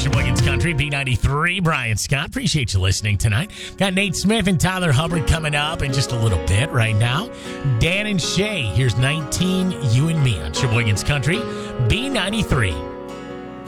Sheboygan's Country, B93. Brian Scott, appreciate you listening tonight. Got Nate Smith and Tyler Hubbard coming up in just a little bit right now. Dan and Shay, here's 19, You and Me on Sheboygan's Country, B93.